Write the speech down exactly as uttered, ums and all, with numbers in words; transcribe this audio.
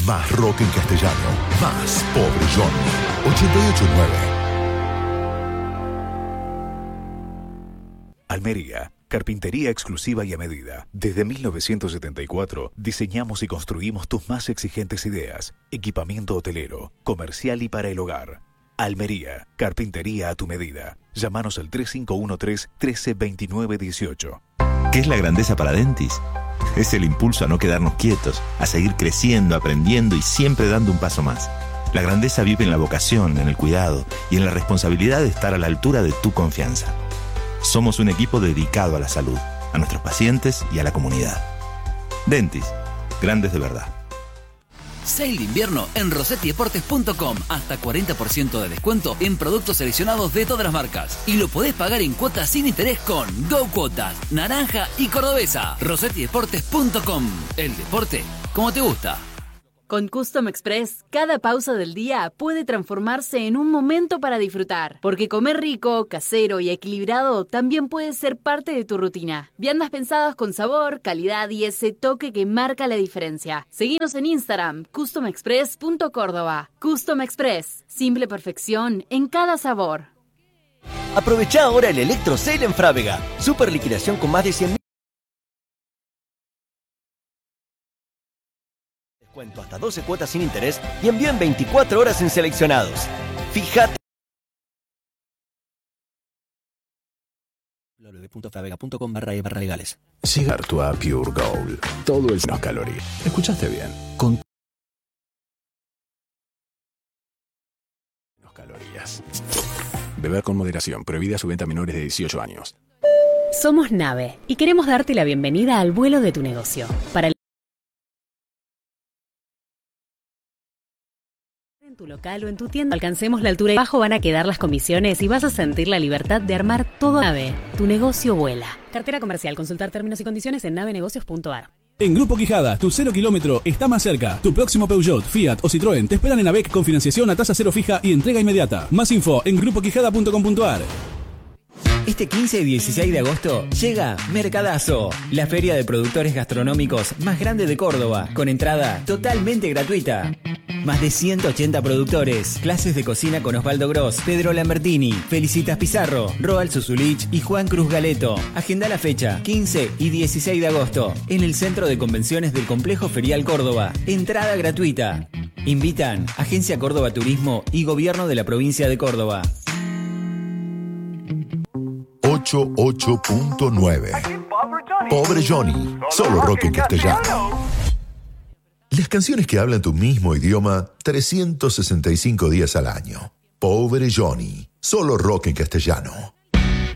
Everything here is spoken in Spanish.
Más rock en castellano. Más Pobre Johnny. ochenta y ocho nueve. Almería. Carpintería exclusiva y a medida. Desde mil novecientos setenta y cuatro diseñamos y construimos tus más exigentes ideas. Equipamiento hotelero, comercial y para el hogar. Almería. Carpintería a tu medida. Llámanos al tres cinco uno tres, uno tres dos nueve uno ocho. ¿Qué es la grandeza para Dentis? Es el impulso a no quedarnos quietos, a seguir creciendo, aprendiendo y siempre dando un paso más. La grandeza vive en la vocación, en el cuidado y en la responsabilidad de estar a la altura de tu confianza. Somos un equipo dedicado a la salud, a nuestros pacientes y a la comunidad. Dentis, grandes de verdad. Sale de invierno en rosetti deportes punto com. Hasta cuarenta por ciento de descuento en productos seleccionados de todas las marcas. Y lo podés pagar en cuotas sin interés con Go Cuotas, Naranja y Cordobesa. rosetti deportes punto com. El deporte como te gusta. Con Custom Express, cada pausa del día puede transformarse en un momento para disfrutar. Porque comer rico, casero y equilibrado también puede ser parte de tu rutina. Viandas pensadas con sabor, calidad y ese toque que marca la diferencia. Seguinos en Instagram, custom express punto córdoba. Custom Express, simple perfección en cada sabor. Aprovecha ahora el Electro Sale en Frávega. Super liquidación con más de cien mil. Descuento hasta doce cuotas sin interés y envío en veinticuatro horas en seleccionados. Fíjate. w w w punto fravega punto com barra e barra legales. Cigar tu a Pure Gold. Todo el menos calorías. ¿Escuchaste bien? Con menos calorías. Beber con moderación. Prohibida su venta a menores de dieciocho años. Somos Nave y queremos darte la bienvenida al vuelo de tu negocio. Para el en tu local o en tu tienda alcancemos la altura y bajo van a quedar las comisiones y vas a sentir la libertad de armar todo. Nave, tu negocio vuela. Cartera comercial, consultar términos y condiciones en nave negocios punto a r. En Grupo Quijada, tu cero kilómetro está más cerca. Tu próximo Peugeot, Fiat o Citroën te esperan en A B E C con financiación a tasa cero fija y entrega inmediata. Más info en grupo quijada punto com punto a r. Este quince y dieciséis de agosto llega Mercadazo, la feria de productores gastronómicos más grande de Córdoba, con entrada totalmente gratuita. Más de ciento ochenta productores, clases de cocina con Osvaldo Gross, Pedro Lambertini, Felicitas Pizarro, Roal Suzulich y Juan Cruz Galeto. Agenda la fecha, quince y dieciséis de agosto, en el Centro de Convenciones del Complejo Ferial Córdoba. Entrada gratuita. Invitan Agencia Córdoba Turismo y Gobierno de la Provincia de Córdoba. ochenta y ocho punto nueve. Pobre Johnny. Solo rock en castellano. Las canciones que hablan tu mismo idioma trescientos sesenta y cinco días al año. Pobre Johnny. Solo rock en castellano.